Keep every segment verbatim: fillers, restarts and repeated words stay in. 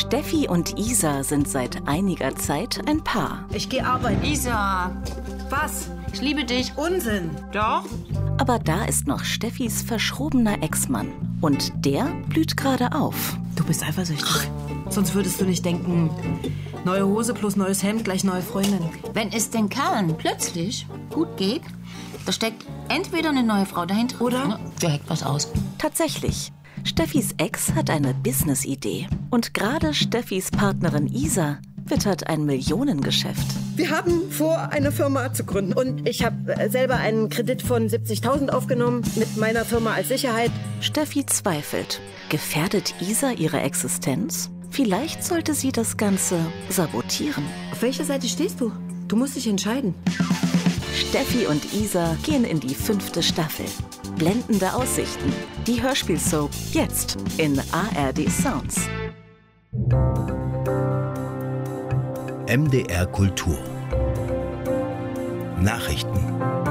Steffi und Isa sind seit einiger Zeit ein Paar. Ich gehe arbeiten. Isa, Was? ich liebe dich. Unsinn. Doch? Aber da ist noch Steffis verschrobener Ex-Mann. Und der blüht gerade auf. Du bist eifersüchtig. Sonst würdest du nicht denken, neue Hose plus neues Hemd gleich neue Freundin. Wenn es den Kerlen plötzlich gut geht, da steckt entweder eine neue Frau dahinter Oder? ne, der hackt was aus. Tatsächlich. Steffis Ex hat eine Business-Idee. Und gerade Steffis Partnerin Isa wittert ein Millionengeschäft. Wir haben vor, eine Firma zu gründen. Und ich habe selber einen Kredit von siebzigtausend aufgenommen mit meiner Firma als Sicherheit. Steffi zweifelt. Gefährdet Isa ihre Existenz? Vielleicht sollte sie das Ganze sabotieren. Auf welcher Seite stehst du? Du musst dich entscheiden. Steffi und Isa gehen in die fünfte Staffel. Blendende Aussichten. Die Hörspielsoap jetzt in A R D Sounds. M D R Kultur. Nachrichten.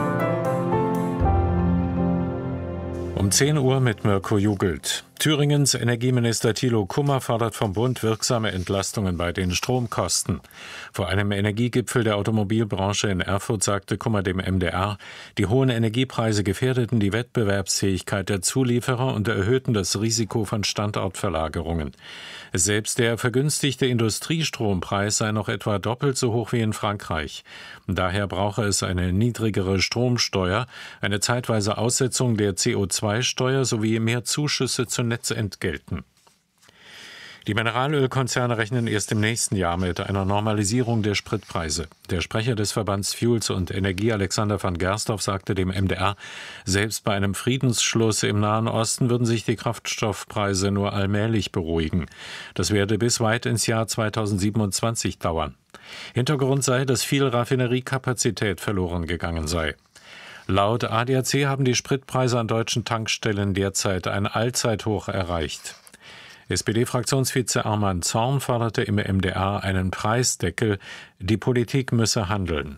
Um zehn Uhr mit Mirko Jugelt. Thüringens Energieminister Thilo Kummer fordert vom Bund wirksame Entlastungen bei den Stromkosten. Vor einem Energiegipfel der Automobilbranche in Erfurt sagte Kummer dem M D R, die hohen Energiepreise gefährdeten die Wettbewerbsfähigkeit der Zulieferer und erhöhten das Risiko von Standortverlagerungen. Selbst der vergünstigte Industriestrompreis sei noch etwa doppelt so hoch wie in Frankreich. Daher brauche es eine niedrigere Stromsteuer, eine zeitweise Aussetzung der C O zwei Steuer sowie mehr Zuschüsse zu Netzentgelten. Die Mineralölkonzerne rechnen erst im nächsten Jahr mit einer Normalisierung der Spritpreise. Der Sprecher des Verbands Fuels und Energie, Alexander van Gersthoff, sagte dem M D R, selbst bei einem Friedensschluss im Nahen Osten würden sich die Kraftstoffpreise nur allmählich beruhigen. Das werde bis weit ins Jahr zweitausendsiebenundzwanzig dauern. Hintergrund sei, dass viel Raffineriekapazität verloren gegangen sei. Laut A D A C haben die Spritpreise an deutschen Tankstellen derzeit ein Allzeithoch erreicht. S P D-Fraktionsvize Arman Zorn forderte im M D R einen Preisdeckel. Die Politik müsse handeln.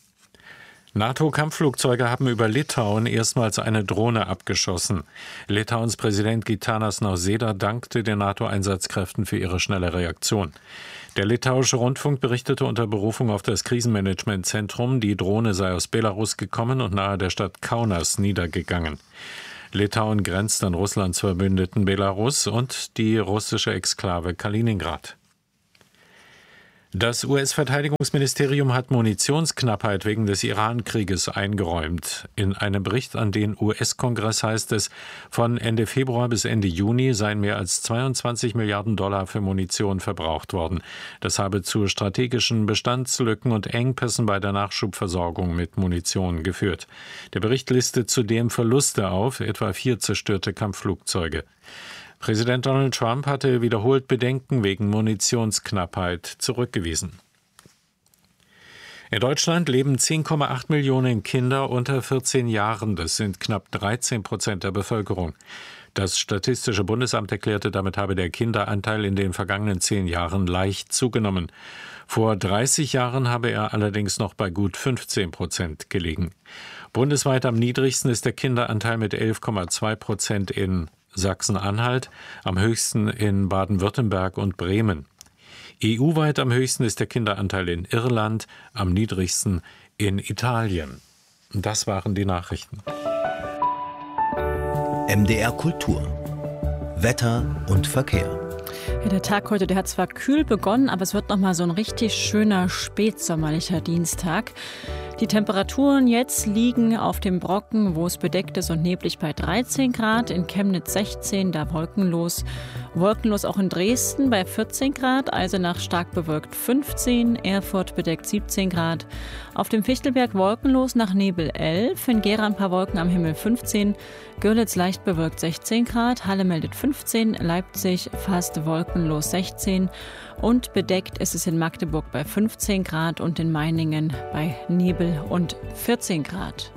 NATO-Kampfflugzeuge haben über Litauen erstmals eine Drohne abgeschossen. Litauens Präsident Gitanas Nausėda dankte den NATO-Einsatzkräften für ihre schnelle Reaktion. Der litauische Rundfunk berichtete unter Berufung auf das Krisenmanagementzentrum, die Drohne sei aus Belarus gekommen und nahe der Stadt Kaunas niedergegangen. Litauen grenzt an Russlands Verbündeten Belarus und die russische Exklave Kaliningrad. Das U S-Verteidigungsministerium hat Munitionsknappheit wegen des Iran-Krieges eingeräumt. In einem Bericht an den U S-Kongress heißt es, von Ende Februar bis Ende Juni seien mehr als zweiundzwanzig Milliarden Dollar für Munition verbraucht worden. Das habe zu strategischen Bestandslücken und Engpässen bei der Nachschubversorgung mit Munition geführt. Der Bericht listet zudem Verluste auf, etwa vier zerstörte Kampfflugzeuge. Präsident Donald Trump hatte wiederholt Bedenken wegen Munitionsknappheit zurückgewiesen. In Deutschland leben zehn Komma acht Millionen Kinder unter vierzehn Jahren. Das sind knapp dreizehn Prozent der Bevölkerung. Das Statistische Bundesamt erklärte, damit habe der Kinderanteil in den vergangenen zehn Jahren leicht zugenommen. Vor dreißig Jahren habe er allerdings noch bei gut fünfzehn Prozent gelegen. Bundesweit am niedrigsten ist der Kinderanteil mit elf Komma zwei Prozent in Sachsen-Anhalt, am höchsten in Baden-Württemberg und Bremen. E U-weit am höchsten ist der Kinderanteil in Irland, am niedrigsten in Italien. Das waren die Nachrichten. M D R Kultur. Wetter und Verkehr. Ja, der Tag heute, der hat zwar kühl begonnen, aber es wird noch mal so ein richtig schöner spätsommerlicher Dienstag. Die Temperaturen jetzt liegen auf dem Brocken, wo es bedeckt ist und neblig, bei dreizehn Grad, in Chemnitz sechzehn, da wolkenlos. Wolkenlos auch in Dresden bei vierzehn Grad, Eisenach stark bewölkt fünfzehn, Erfurt bedeckt siebzehn Grad. Auf dem Fichtelberg wolkenlos nach Nebel elf, in Gera ein paar Wolken am Himmel fünfzehn, Görlitz leicht bewölkt sechzehn Grad, Halle meldet fünfzehn, Leipzig fast wolkenlos sechzehn und bedeckt ist es in Magdeburg bei fünfzehn Grad und in Meiningen bei Nebel und vierzehn Grad.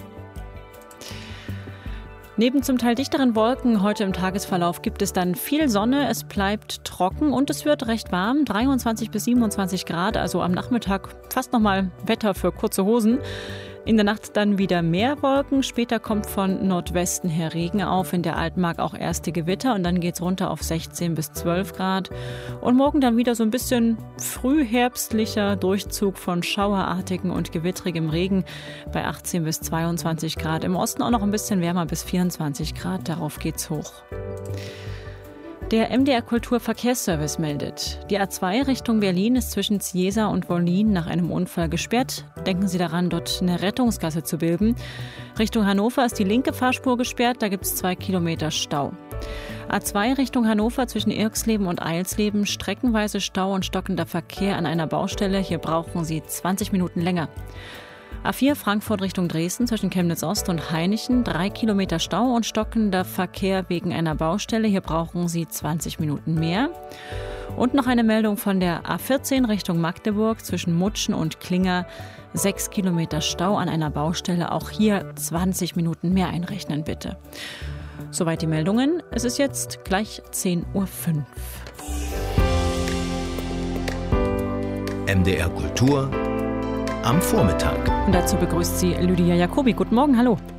Neben zum Teil dichteren Wolken heute im Tagesverlauf gibt es dann viel Sonne, es bleibt trocken und es wird recht warm, dreiundzwanzig bis siebenundzwanzig Grad, also am Nachmittag fast nochmal Wetter für kurze Hosen. In der Nacht dann wieder mehr Wolken. Später kommt von Nordwesten her Regen auf. In der Altmark auch erste Gewitter. Und dann geht es runter auf sechzehn bis zwölf Grad. Und morgen dann wieder so ein bisschen frühherbstlicher Durchzug von schauerartigem und gewittrigem Regen bei achtzehn bis zweiundzwanzig Grad. Im Osten auch noch ein bisschen wärmer bis vierundzwanzig Grad. Darauf geht's hoch. Der M D R Kulturverkehrsservice meldet, die A zwei Richtung Berlin ist zwischen Ziesa und Wollin nach einem Unfall gesperrt. Denken Sie daran, dort eine Rettungsgasse zu bilden. Richtung Hannover ist die linke Fahrspur gesperrt, da gibt es zwei Kilometer Stau. A zwei Richtung Hannover zwischen Irxleben und Eilsleben, streckenweise Stau und stockender Verkehr an einer Baustelle. Hier brauchen Sie zwanzig Minuten länger. A vier Frankfurt Richtung Dresden zwischen Chemnitz-Ost und Hainichen, drei Kilometer Stau und stockender Verkehr wegen einer Baustelle. Hier brauchen Sie zwanzig Minuten mehr. Und noch eine Meldung von der A vierzehn Richtung Magdeburg zwischen Mutschen und Klinger, sechs Kilometer Stau an einer Baustelle. Auch hier zwanzig Minuten mehr einrechnen, bitte. Soweit die Meldungen. Es ist jetzt gleich zehn Uhr fünf. M D R Kultur am Vormittag. Und dazu begrüßt Sie Lydia Jacobi. Guten Morgen, hallo.